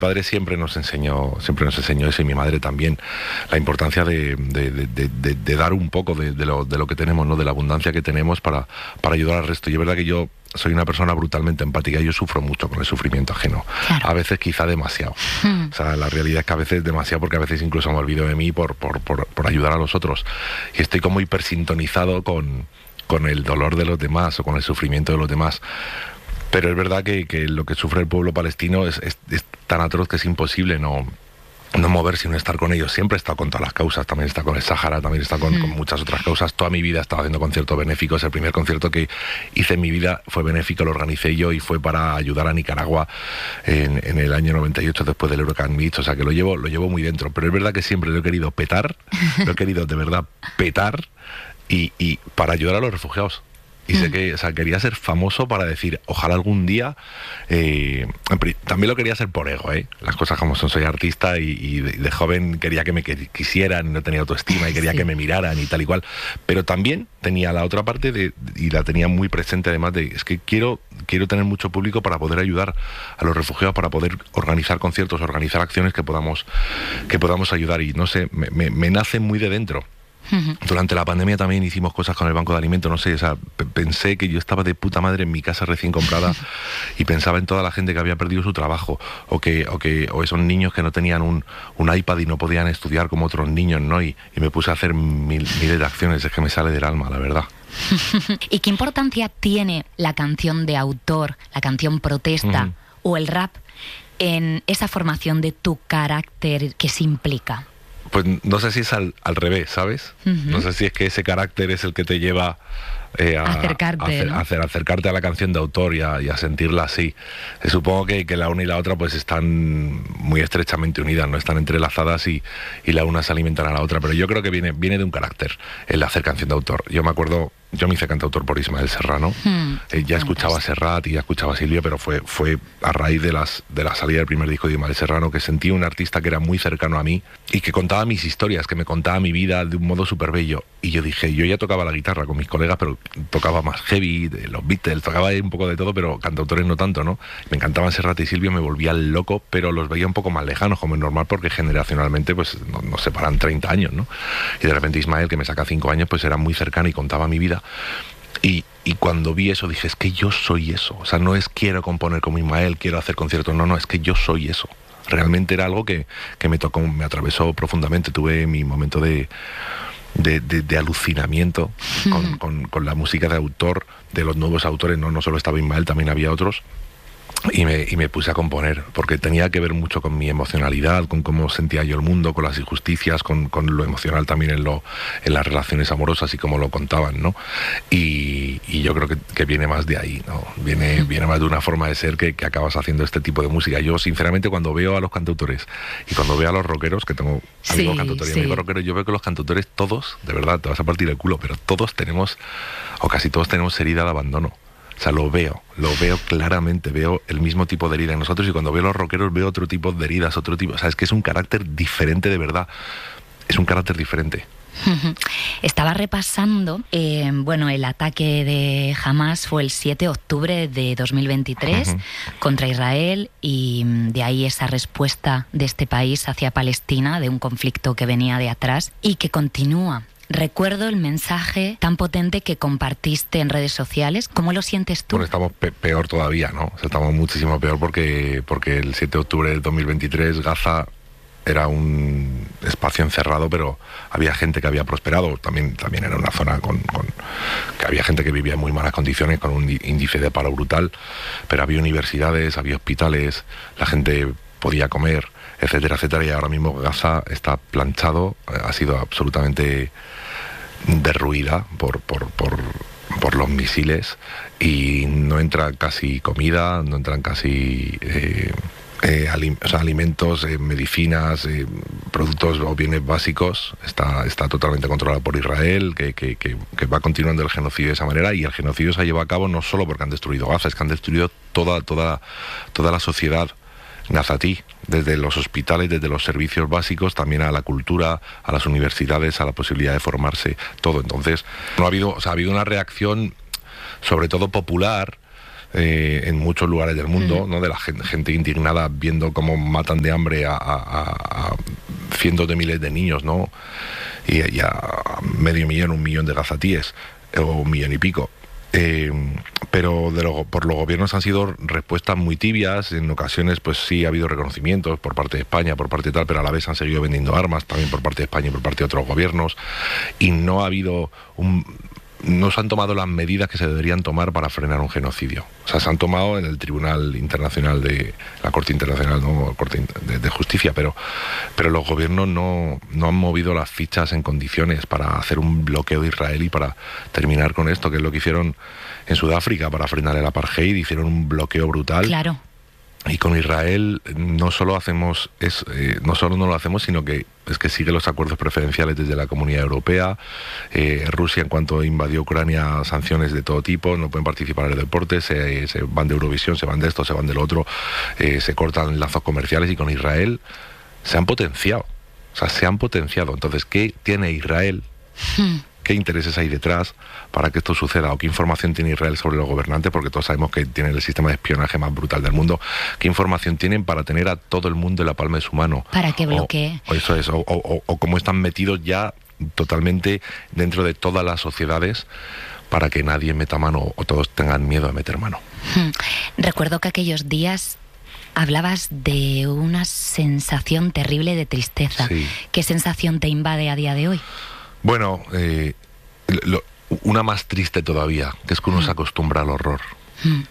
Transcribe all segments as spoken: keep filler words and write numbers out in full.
padre siempre nos enseñó, siempre nos enseñó eso, y mi madre también, la importancia de, de, de, de, de dar un poco de, de, lo, de lo que tenemos, ¿no? De la abundancia que tenemos para, para ayudar al resto. Y es verdad que yo soy una persona brutalmente empática y yo sufro mucho con el sufrimiento ajeno. Claro. A veces quizá demasiado. Mm. O sea, la realidad es que a veces demasiado, porque a veces incluso me olvido de mí por, por, por, por ayudar a los otros. Y estoy como hipersintonizado con, con el dolor de los demás o con el sufrimiento de los demás. Pero es verdad que, que lo que sufre el pueblo palestino es, es, es tan atroz que es imposible no, no moverse y no estar con ellos. Siempre he estado con todas las causas, también he estado con el Sáhara, también he estado con, mm. con muchas otras causas. Toda mi vida he estado haciendo conciertos benéficos. El primer concierto que hice en mi vida fue benéfico, lo organicé yo y fue para ayudar a Nicaragua en, en el año noventa y ocho, después del huracán Mitch. O sea que lo llevo, lo llevo muy dentro. Pero es verdad que siempre lo he querido petar, lo he querido de verdad petar y, y para ayudar a los refugiados. Y sé que, o sea, quería ser famoso para decir, ojalá algún día, eh, también lo quería hacer por ego, ¿eh? Las cosas como son, soy artista y, y de, de joven quería que me quisieran, y no tenía autoestima y quería sí. que me miraran y tal y cual, pero también tenía la otra parte de, y la tenía muy presente además de, es que quiero, quiero tener mucho público para poder ayudar a los refugiados, para poder organizar conciertos, organizar acciones que podamos, que podamos ayudar, y no sé, me, me, me nace muy de dentro. Durante la pandemia también hicimos cosas con el Banco de Alimentos, no sé, o sea, p- pensé que yo estaba de puta madre en mi casa recién comprada y pensaba en toda la gente que había perdido su trabajo, o que o que o esos niños que no tenían un, un iPad y no podían estudiar como otros niños, ¿no? Y, y me puse a hacer mil, miles de acciones, es que me sale del alma, la verdad. ¿Y qué importancia tiene la canción de autor, la canción protesta uh-huh. o el rap en esa formación de tu carácter que se implica? Pues no sé si es al, al revés, ¿sabes? Uh-huh. No sé si es que ese carácter es el que te lleva eh, a, acercarte, a, hacer, ¿no? a hacer, acercarte a la canción de autor y a, y a sentirla así. Eh, supongo que, que la una y la otra pues están muy estrechamente unidas, no están entrelazadas y, y la una se alimentan a la otra, pero yo creo que viene, viene de un carácter el hacer canción de autor. Yo me acuerdo, yo me hice cantautor por Ismael Serrano, hmm, eh, ya escuchaba a Serrat y ya escuchaba a Silvia, pero fue, fue a raíz de, las, de la salida del primer disco de Ismael Serrano que sentí un artista que era muy cercano a mí y que contaba mis historias, que me contaba mi vida de un modo súper bello. Y yo dije, yo ya tocaba la guitarra con mis colegas, pero tocaba más heavy, de los Beatles, tocaba un poco de todo, pero cantautores no tanto, ¿no? Me encantaban Serrat y Silvia, me volvía loco, pero los veía un poco más lejanos, como es normal, porque generacionalmente pues nos, nos separan treinta años, ¿no? Y de repente Ismael, que me saca cinco años, pues era muy cercano y contaba mi vida. Y, y cuando vi eso dije, es que yo soy eso. O sea, no es quiero componer como Ismael, quiero hacer conciertos, no, no, es que yo soy eso. Realmente era algo que, que me tocó, me atravesó profundamente. Tuve mi momento de, de, de, de alucinamiento con, con, con la música de autor, de los nuevos autores. No, no solo estaba Ismael, también había otros. Y me, y me puse a componer, porque tenía que ver mucho con mi emocionalidad, con cómo sentía yo el mundo, con las injusticias, con, con lo emocional también en, lo, en las relaciones amorosas y cómo lo contaban, ¿no? Y, y yo creo que, que viene más de ahí, ¿no? Viene, viene más de una forma de ser que, que acabas haciendo este tipo de música. Yo, sinceramente, cuando veo a los cantautores y cuando veo a los rockeros, que tengo amigos sí, cantautores y sí. amigos rockeros, yo veo que los cantautores todos, de verdad, te vas a partir el culo, pero todos tenemos, o casi todos tenemos herida de abandono. O sea, lo veo, lo veo claramente, veo el mismo tipo de herida en nosotros y cuando veo a los rockeros veo otro tipo de heridas, otro tipo, o sea, es que es un carácter diferente de verdad, es un carácter diferente. Estaba repasando, eh, bueno, el ataque de Hamas fue el siete de octubre de dos mil veintitrés uh-huh. contra Israel y de ahí esa respuesta de este país hacia Palestina, de un conflicto que venía de atrás y que continúa. Recuerdo el mensaje tan potente que compartiste en redes sociales. ¿Cómo lo sientes tú? Bueno, estamos pe- peor todavía, ¿no? O sea, estamos muchísimo peor porque, porque el siete de octubre del dos mil veintitrés Gaza era un espacio encerrado, pero había gente que había prosperado. También, también era una zona con, con que había gente que vivía en muy malas condiciones, con un índice de paro brutal, pero había universidades, había hospitales, la gente podía comer, etcétera, etcétera, y ahora mismo Gaza está planchado, ha sido absolutamente derruida por, por, por, por los misiles y no entra casi comida, no entran casi eh, eh, alim- o sea, alimentos, eh, medicinas, eh, productos o bienes básicos. Está, está totalmente controlado por Israel, que, que, que, que va continuando el genocidio de esa manera, y el genocidio se ha llevado a cabo no solo porque han destruido Gaza, es que han destruido toda, toda, toda la sociedad nazatí, desde los hospitales, desde los servicios básicos, también a la cultura, a las universidades, a la posibilidad de formarse, todo. Entonces, no ha habido, o sea, ha habido una reacción, sobre todo popular, eh, en muchos lugares del mundo, ¿no? De la gente, gente indignada viendo cómo matan de hambre a, a, a cientos de miles de niños, ¿no? Y, y a medio millón, un millón de gazatíes, o un millón y pico. Eh, pero de lo, por los gobiernos han sido respuestas muy tibias. En ocasiones pues sí ha habido reconocimientos por parte de España, por parte de tal, pero a la vez han seguido vendiendo armas también por parte de España y por parte de otros gobiernos, y no ha habido un... no se han tomado las medidas que se deberían tomar para frenar un genocidio. O sea, se han tomado en el Tribunal Internacional de la Corte Internacional, ¿no? Corte de, de Justicia, pero, pero los gobiernos no, no han movido las fichas en condiciones para hacer un bloqueo de Israel y para terminar con esto, que es lo que hicieron en Sudáfrica para frenar el apartheid. Hicieron un bloqueo brutal. Claro. Y con Israel no solo hacemos es, eh, no solo no lo hacemos, sino que es que sigue los acuerdos preferenciales desde la Comunidad Europea. eh, Rusia, en cuanto invadió Ucrania, sanciones de todo tipo, no pueden participar en el deporte, se, se van de Eurovisión, se van de esto, se van del otro, eh, se cortan lazos comerciales, y con Israel se han potenciado, o sea, se han potenciado. Entonces, ¿qué tiene Israel? Hmm. ¿Qué intereses hay detrás para que esto suceda? ¿O qué información tiene Israel sobre los gobernantes? Porque todos sabemos que tienen el sistema de espionaje más brutal del mundo. ¿Qué información tienen para tener a todo el mundo en la palma de su mano? Para que bloquee. O, o eso es, o, o, o cómo están metidos ya totalmente dentro de todas las sociedades para que nadie meta mano o todos tengan miedo a meter mano. Hmm. Recuerdo que aquellos días hablabas de una sensación terrible de tristeza. Sí. ¿Qué sensación te invade a día de hoy? Bueno, eh, lo, una más triste todavía, que es que uno mm. se acostumbra al horror. Mm.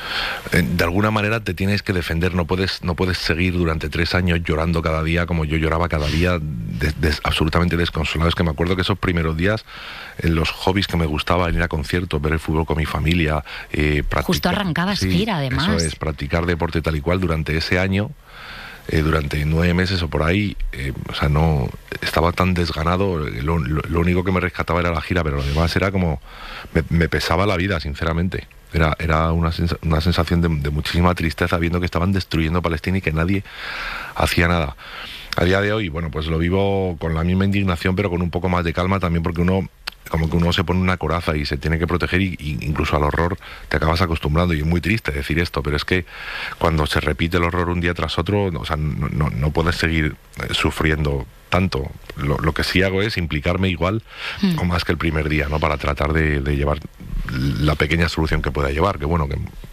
Eh, de alguna manera te tienes que defender, no puedes, no puedes seguir durante tres años llorando cada día como yo lloraba cada día, de, de, absolutamente desconsolado. Es que me acuerdo que esos primeros días, eh, los hobbies que me gustaban, ir a conciertos, ver el fútbol con mi familia... Eh, Justo arrancabas sí, gira, además. Eso es, practicar deporte tal y cual durante ese año... Eh, durante nueve meses o por ahí, eh, o sea, no estaba tan desganado. Lo, lo, lo único que me rescataba era la gira, pero lo demás era como me, me pesaba la vida, sinceramente. Era, era una, sens una sensación de, de muchísima tristeza, viendo que estaban destruyendo Palestina y que nadie hacía nada. A día de hoy, bueno, pues lo vivo con la misma indignación, pero con un poco más de calma también, porque uno como que uno se pone una coraza y se tiene que proteger, y, y incluso al horror te acabas acostumbrando, y es muy triste decir esto, pero es que cuando se repite el horror un día tras otro, no, o sea, no, no, no puedes seguir eh, sufriendo tanto. Lo, lo que sí hago es implicarme igual mm. o más que el primer día, ¿no? Para tratar de, de llevar la pequeña solución que pueda llevar, que bueno, que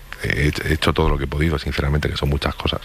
he hecho todo lo que he podido, sinceramente, que son muchas cosas.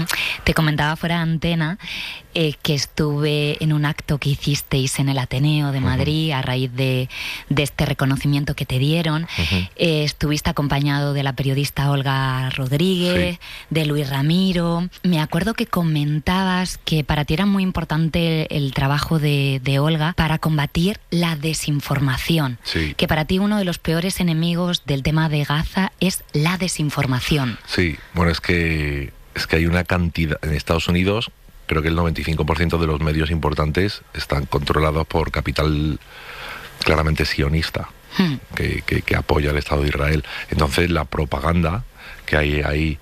Te comentaba fuera de antena eh, que estuve en un acto que hicisteis en el Ateneo de Madrid, uh-huh. a raíz de, de este reconocimiento que te dieron. Uh-huh. eh, estuviste acompañado de la periodista Olga Rodríguez, sí. de Luis Ramiro. Me acuerdo que comentabas que para ti era muy importante el, el trabajo de, de Olga para combatir la desinformación. Sí. Que para ti uno de los peores enemigos del tema de Gaza es la desinformación. Información. Sí, bueno, es que es que hay una cantidad en Estados Unidos, creo que el noventa y cinco por ciento de los medios importantes están controlados por capital claramente sionista, hmm. que, que, que apoya al Estado de Israel. Entonces la propaganda que hay ahí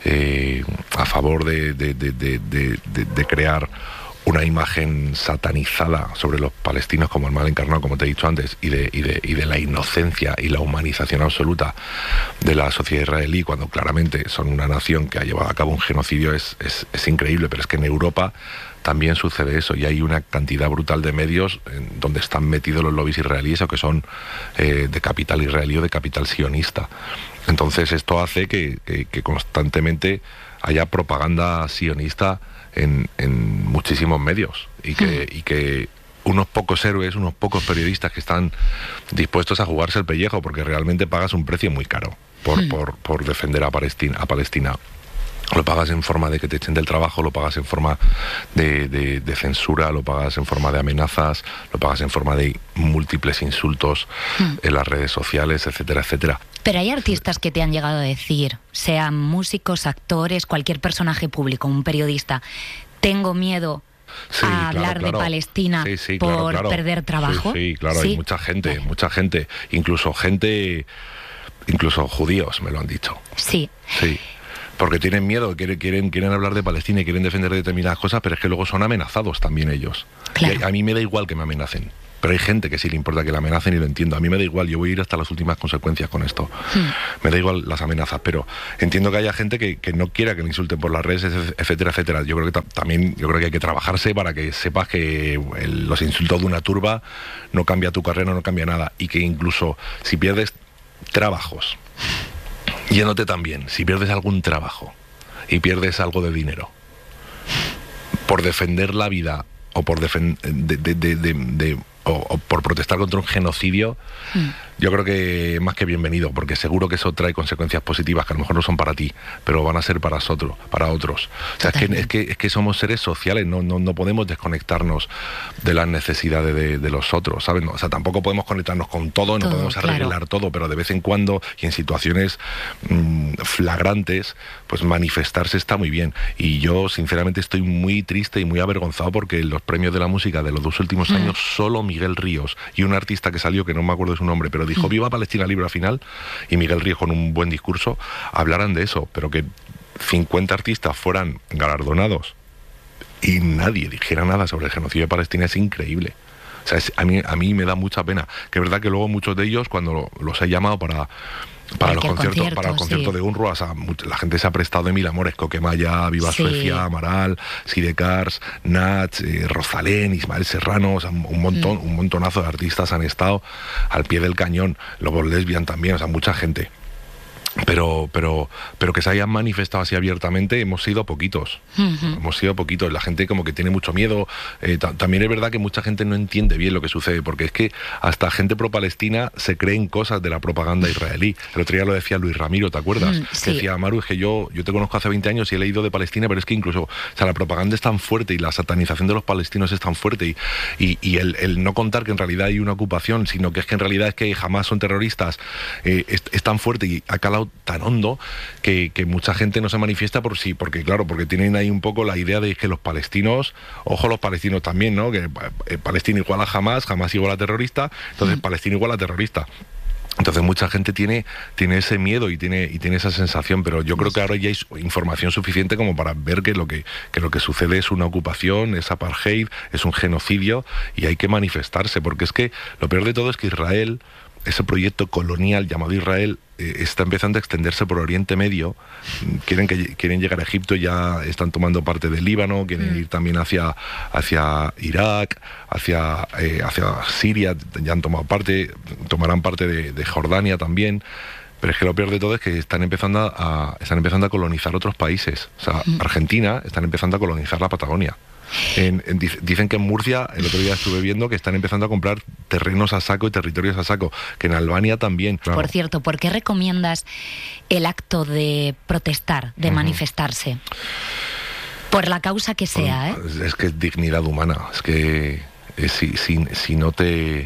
eh, a favor de, de, de, de, de, de crear una imagen satanizada sobre los palestinos como el mal encarnado, como te he dicho antes, y de, y de, y de la inocencia y la humanización absoluta de la sociedad israelí, cuando claramente son una nación que ha llevado a cabo un genocidio, es, es, es increíble. Pero es que en Europa también sucede eso, y hay una cantidad brutal de medios en donde están metidos los lobbies israelíes, o que son eh, de capital israelí o de capital sionista. Entonces esto hace que, que, que constantemente haya propaganda sionista En, en muchísimos medios, y que, y que unos pocos héroes, unos pocos periodistas que están dispuestos a jugarse el pellejo, porque realmente pagas un precio muy caro por, mm. por, por defender a Palestina, a Palestina. Lo pagas en forma de que te echen del trabajo, lo pagas en forma de, de, de censura, lo pagas en forma de amenazas, lo pagas en forma de múltiples insultos mm. en las redes sociales, etcétera, etcétera. Pero hay artistas que te han llegado a decir, sean músicos, actores, cualquier personaje público, un periodista, tengo miedo sí, a claro, hablar claro. de Palestina sí, sí, por claro, claro. perder trabajo. Sí, sí claro, ¿Sí? hay mucha gente, mucha gente, incluso gente, incluso judíos me lo han dicho. Sí. Sí. Porque tienen miedo, quieren, quieren, quieren hablar de Palestina y quieren defender determinadas cosas, pero es que luego son amenazados también ellos. Claro. Y a, a mí me da igual que me amenacen. pero hay gente que sí le importa que la amenacen y lo entiendo. A mí me da igual, yo voy a ir hasta las últimas consecuencias con esto. Hmm. Me da igual las amenazas, pero entiendo que haya gente que, que no quiera que le insulten por las redes, etcétera, etcétera. Yo creo que también yo creo que hay que trabajarse para que sepas que el, los insultos de una turba no cambia tu carrera, no cambia nada, y que incluso si pierdes trabajos, yéndote también, si pierdes algún trabajo y pierdes algo de dinero por defender la vida o por defender de, de, de, de, de, o, o por protestar contra un genocidio, mm. yo creo que más que bienvenido, porque seguro que eso trae consecuencias positivas que a lo mejor no son para ti, pero van a ser para otros, para otros. O sea, es que, es que es que somos seres sociales, no no, no podemos desconectarnos de las necesidades de, de los otros, ¿sabes? No, o sea, tampoco podemos conectarnos con todo, no todo, podemos arreglar claro. todo, pero de vez en cuando y en situaciones mmm, flagrantes, pues manifestarse está muy bien. Y yo sinceramente estoy muy triste y muy avergonzado porque los premios de la música de los dos últimos mm. años solo Miguel Ríos y un artista que salió que no me acuerdo de su nombre, pero dijo viva Palestina libre al final, y Miguel Ríos con un buen discurso hablaran de eso, pero que cincuenta artistas fueran galardonados y nadie dijera nada sobre el genocidio de Palestina es increíble. O sea, es, a, mí, a mí me da mucha pena, que es verdad que luego muchos de ellos cuando los he llamado para para los conciertos, concierto, para los conciertos sí. de UNRWA, o sea, la gente se ha prestado de mil amores, Coquemaya, Viva sí. Suecia, Amaral, Sidecars, Nats, eh, Rosalén, Ismael Serrano, o sea, un montón, mm. un montonazo de artistas han estado al pie del cañón, Lobos Lesbian también, o sea, mucha gente. Pero, pero, pero que se hayan manifestado así abiertamente, hemos sido poquitos. Uh-huh. Hemos sido poquitos. La gente como que tiene mucho miedo. Eh, t- también es verdad que mucha gente no entiende bien lo que sucede, porque es que hasta gente pro-palestina se creen cosas de la propaganda israelí. El otro día lo decía Luis Ramiro, ¿te acuerdas? Uh-huh. Sí. Que decía, Maru, es que yo, yo te conozco hace veinte años y he leído de Palestina, pero es que incluso, o sea, la propaganda es tan fuerte y la satanización de los palestinos es tan fuerte y, y, y el, el no contar que en realidad hay una ocupación, sino que es que en realidad es que jamás son terroristas, eh, es, es tan fuerte y ha calado tan hondo que, que mucha gente no se manifiesta por sí, porque claro, porque tienen ahí un poco la idea de que los palestinos, ojo los palestinos también, ¿no? Que eh, Palestina igual a Hamas, Hamas igual a terrorista, entonces mm. Palestina igual a terrorista. Entonces mucha gente tiene, tiene ese miedo y tiene, y tiene esa sensación, pero yo creo que ahora ya hay información suficiente como para ver que lo que, que lo que sucede es una ocupación, es apartheid, es un genocidio y hay que manifestarse, porque es que lo peor de todo es que Israel, ese proyecto colonial llamado Israel, eh, está empezando a extenderse por Oriente Medio. Quieren que quieren llegar a Egipto, ya están tomando parte del Líbano, quieren mm. ir también hacia, hacia Irak, hacia, eh, hacia Siria, ya han tomado parte, tomarán parte de, de Jordania también. Pero es que lo peor de todo es que están empezando a, están empezando a colonizar otros países. O sea, mm. Argentina están empezando a colonizar la Patagonia. En, en, dicen que en Murcia, el otro día estuve viendo que están empezando a comprar terrenos a saco y territorios a saco, que en Albania también. Claro. Por cierto, ¿por qué recomiendas el acto de protestar, de uh-huh. manifestarse? Por la causa que sea, ¿eh? Es que es dignidad humana, es que es, si, si, si no te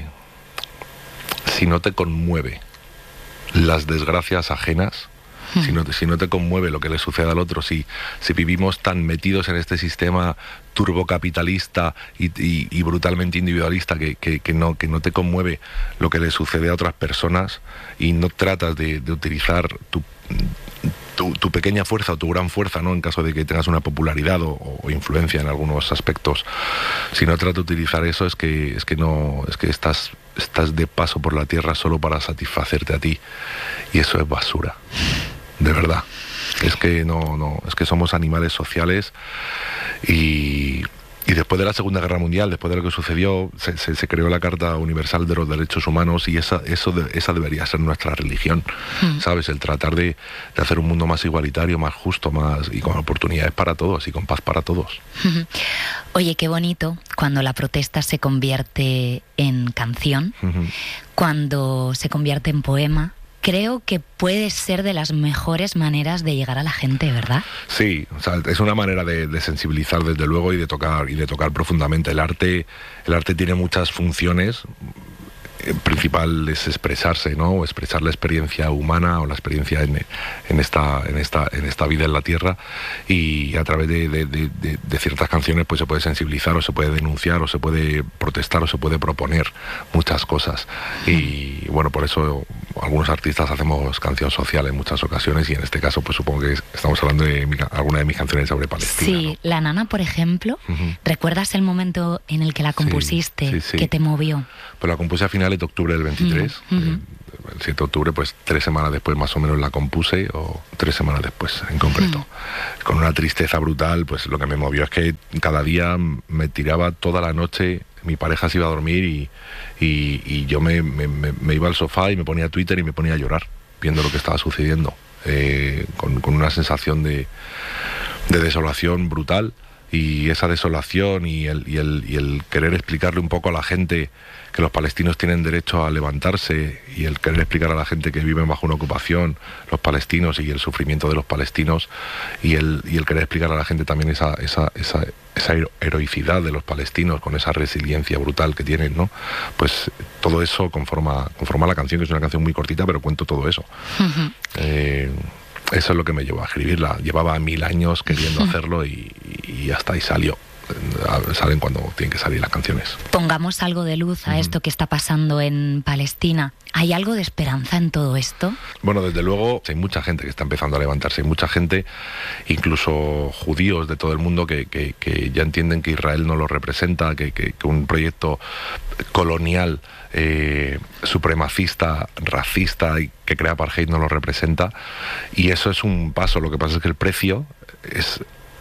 si no te conmueve las desgracias ajenas, Si no, si no te conmueve lo que le sucede al otro, si, si vivimos tan metidos en este sistema turbocapitalista y, y, y brutalmente individualista que, que, que, no, que no te conmueve lo que le sucede a otras personas y no tratas de, de utilizar tu, tu, tu pequeña fuerza o tu gran fuerza, ¿no? En caso de que tengas una popularidad o, o influencia en algunos aspectos, si no tratas de utilizar eso es que, es que, no, es que estás, estás de paso por la tierra solo para satisfacerte a ti y eso es basura. De verdad, es que no, no, es que somos animales sociales y, y después de la Segunda Guerra Mundial, después de lo que sucedió, se, se, se creó la Carta Universal de los Derechos Humanos y esa, eso de, esa debería ser nuestra religión, mm. ¿sabes? El tratar de, de hacer un mundo más igualitario, más justo, más y con oportunidades para todos y con paz para todos. Oye, qué bonito cuando la protesta se convierte en canción, uh-huh. cuando se convierte en poema. Creo que puede ser de las mejores maneras de llegar a la gente, ¿verdad? Sí, o sea, es una manera de, de sensibilizar desde luego y de tocar y de tocar profundamente. El arte, el arte tiene muchas funciones principal es expresarse, ¿no? O expresar la experiencia humana o la experiencia en, en, esta, en, esta, en esta vida en la Tierra, y a través de, de, de, de ciertas canciones pues se puede sensibilizar o se puede denunciar o se puede protestar o se puede proponer muchas cosas. Y bueno, por eso algunos artistas hacemos canción social en muchas ocasiones, y en este caso pues supongo que estamos hablando de mi, alguna de mis canciones sobre Palestina. Sí, ¿no? La Nana, por ejemplo, uh-huh. ¿recuerdas el momento en el que la compusiste, sí, sí, sí. que te movió? Pues la compuse a finales de octubre del veintitrés, uh-huh. el, el siete de octubre, pues tres semanas después más o menos la compuse, o tres semanas después en concreto. Uh-huh. Con una tristeza brutal, pues lo que me movió es que cada día me tiraba toda la noche, mi pareja se iba a dormir y, y, y yo me, me, me iba al sofá y me ponía a Twitter y me ponía a llorar, viendo lo que estaba sucediendo, eh, con, con una sensación de, de desolación brutal. Y esa desolación y el, y, el, y el querer explicarle un poco a la gente que los palestinos tienen derecho a levantarse, y el querer explicar a la gente que viven bajo una ocupación, los palestinos, y el sufrimiento de los palestinos, y el, y el querer explicar a la gente también esa, esa, esa, esa heroicidad de los palestinos, con esa resiliencia brutal que tienen, ¿no? Pues todo eso conforma, conforma la canción, que es una canción muy cortita, pero cuento todo eso. Uh-huh. eh, Eso es lo que me llevó a escribirla. Llevaba mil años queriendo hacerlo y, y hasta ahí salió. Salen cuando tienen que salir las canciones. Pongamos algo de luz a uh-huh. esto que está pasando en Palestina. ¿Hay algo de esperanza en todo esto? Bueno, desde luego hay mucha gente que está empezando a levantarse. Hay mucha gente, incluso judíos de todo el mundo, que, que, que ya entienden que Israel no los representa, que, que, que un proyecto colonial, eh, supremacista, racista y que crea apartheid no lo representa. Y eso es un paso. Lo que pasa es que el precio es...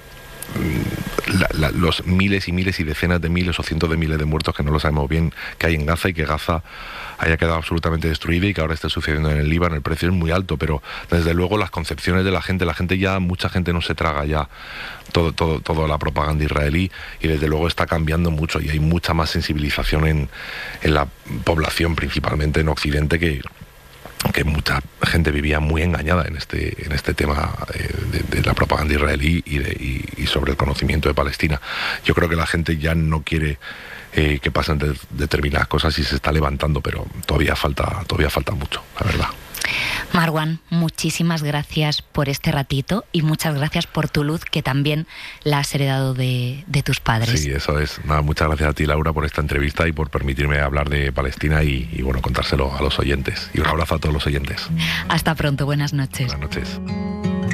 La, la, los miles y miles y decenas de miles o cientos de miles de muertos que no lo sabemos bien que hay en Gaza, y que Gaza haya quedado absolutamente destruida y que ahora esté sucediendo en el Líbano. El precio es muy alto, pero desde luego las concepciones de la gente, la gente ya, mucha gente no se traga ya todo, todo, toda la propaganda israelí, y desde luego está cambiando mucho, y hay mucha más sensibilización en, en la población, principalmente en Occidente, que que mucha gente vivía muy engañada en este en este tema eh, de, de la propaganda israelí y, de, y, y sobre el conocimiento de Palestina. Yo creo que la gente ya no quiere eh, que pasen de, determinadas cosas, y se está levantando, pero todavía falta todavía falta mucho, la verdad. Marwan, muchísimas gracias por este ratito, y muchas gracias por tu luz, que también la has heredado de, de tus padres. Sí, eso es. Nada, muchas gracias a ti, Laura, por esta entrevista y por permitirme hablar de Palestina y, y bueno, contárselo a los oyentes. Y un abrazo a todos los oyentes. Hasta pronto, buenas noches. Buenas noches.